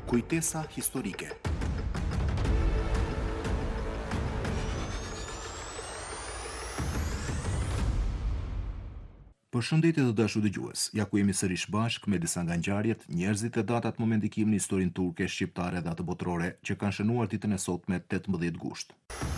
Kujtesa historike. Përshëndetje të dashur dëgjues. Ja ku jemi sërish bashk me disa nga ngjarjet, njerëzit e datat më me ndikimin në historinë turke, shqiptare dhe atë botërore që kanë shënuar ditën e sotme 18 gusht.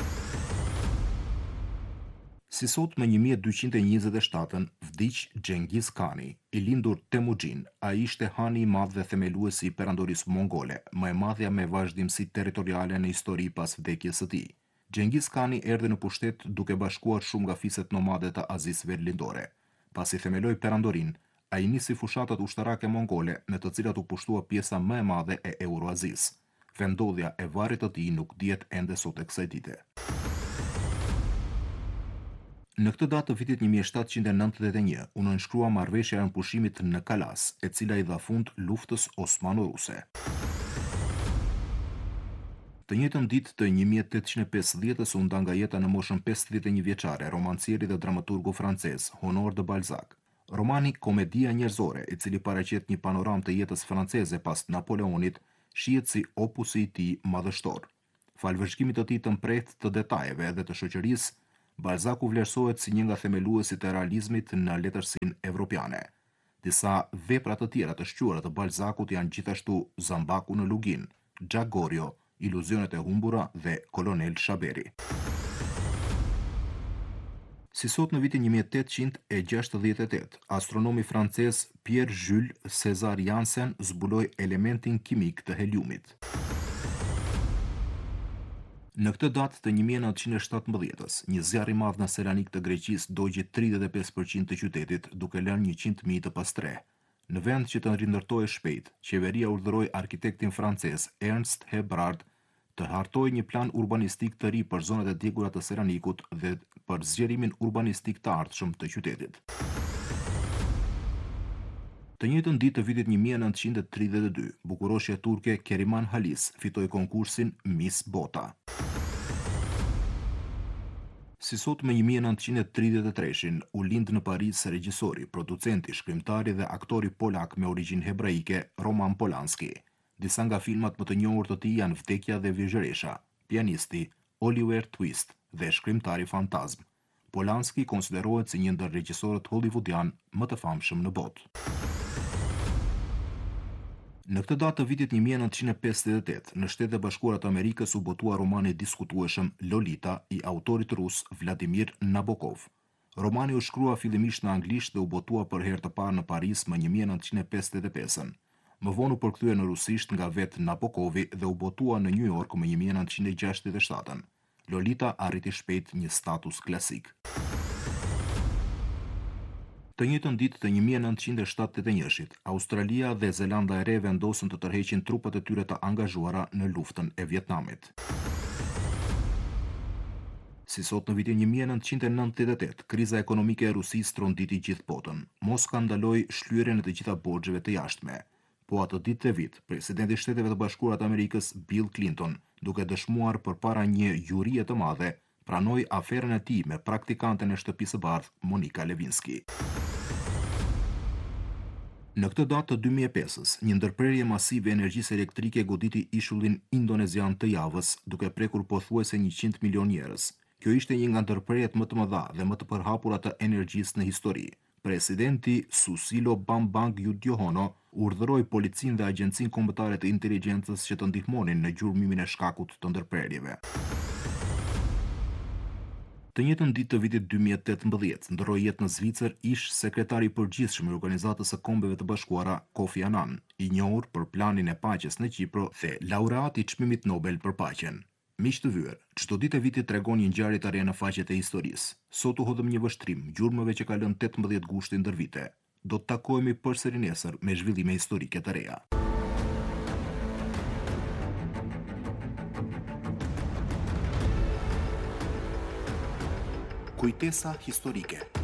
Si sot me 1227 vdiq Xhengiz Khani, i lindur Temujin. Ai ishte hani i madh dhe themeluesi i perandorisë mongole, më e madhja me vazhdimsi territoriale në histori pas vdekjes së tij. Xhengiz Khani erdhi në pushtet duke bashkuar shumë nga fiset nomade të Azisë Verilandore. Pasi themeloi perandorin, ai nisi fushatat ushtarake mongole, me të cilat u pushtua pjesa më e madhe e Euroazisë. Vendodhja e varrit të tij nuk dihet ende sot e kësaj dite. Në këtë datë të vitit 1791, u nënshkrua marrëveshja e nënpushimit në Kalas, e cila i dha fund luftës osmano-ruse. Të njëjtën ditë të 1850-s u nda nga jeta në moshën 51 vjeçare romancieri dhe dramaturgu francez Honoré de Balzac. Romani Komedia njerëzore, i cili paraqet një panoramë të jetës franceze pas Napoleonit, shihet si opusi i tij madhështor. Fal vëzhgimit të tij të mprehtë të detajeve dhe të shoqërisë, Balzac u vlerësohet si një nga themeluesit e realizmit në letërsinë evropiane. Disa vepra të tjera të shquara të Balzacut janë gjithashtu Zambaku në Lugin, Xhak Gorio, Iluzionet e humbura dhe Kolonel Shaberi. Si sot në vitin 1868, astronomi francez Pierre-Jules César Janssen zbuloi elementin kimik të heliumit. Në këtë datë të 1917-s, një zjarr i madh në Selanik të Greqisë dogji 35% të qytetit, duke lënë 100.000 të pastre. Në vend që të rindërtohej shpejt, qeveria urdhëroi arkitektin francez Ernst Hébrard të hartojë një plan urbanistik të ri për zonat e djegura të Selanikut dhe për zgjerimin urbanistik të ardhshëm të qytetit. Të njëjtën ditë të vitit 1932, bukuroshja turke Keriman Halis fitoi konkursin Miss Bota. Si sot me 1933, u lind në Paris regjisori, producenti, shkrimtari dhe aktori polak me origjinë hebraike Roman Polanski. Disa nga filmat më të njohur të tij janë Vdekja dhe Vizhëresha, Pianisti, Oliver Twist dhe Shkrimtari Fantazm. Polanski konsiderohet si një ndër regjisorët hollywoodian më të famshëm në botë. Në këtë datë të vitit 1958, në Shtetet e Bashkuara të Amerikës u botua romani i diskutueshëm Lolita i autorit rus Vladimir Nabokov. Romani u shkrua fillimisht në anglisht dhe u botua për herë të parë në Paris më 1955. Më vonë u përkthye në rusisht nga vetë Nabokovi dhe u botua në New York më 1967. Lolita arriti shpejt një status klasik. Të njëjtën ditë të 1971-shit, Australia dhe Zelanda e Re vendosën të tërheqin trupat e tyre të angazhuara në luftën e Vietnamit. Si sot në vitin 1998, kriza ekonomike e Rusisë tronditi gjithë botën. Moska ndaloi shlyerjen e të gjitha borxheve të jashtme. Po atë ditë të vit, presidenti i Shteteve të Bashkuara të Amerikës Bill Clinton, duke dëshmuar përpara një jurie të madhe, pranoi aferën e tij me praktikanten e shtëpisë së bardhë Monica Lewinsky. Në këtë datë të 2005-s, një ndërprerje masive energjisë elektrike goditi ishullin indonezian të javës, duke prekur pothuajse 100 milion njerëz. Kjo ishte një nga ndërprerjet më të mëdha dhe më të përhapura të energjisë në histori. Presidenti Susilo Bambang Yudhoyono urdhëroi policinë dhe agjencinë kombëtare të inteligjencës që të ndihmonin në gjurmërimin e shkakut të ndërprerjeve. Të njëjtën ditë të vitit 2018, ndroi jetë në Zvicër ish sekretari i përgjithshëm i Organizatës së Kombeve të Bashkuara Kofi Annan, i njohur për planin e paqes në Kipro dhe laureat i çmimit Nobel për paqen. Miq të vyer, çdo ditë e vitit tregon një ngjarje të re në faqet e historisë. Sot u hodhëm një vështrim gjurmëve që ka lënë 18 gushti ndër vite. Do të takohemi përsëri nesër me zhvillime historike të reja. Kujtesa historike.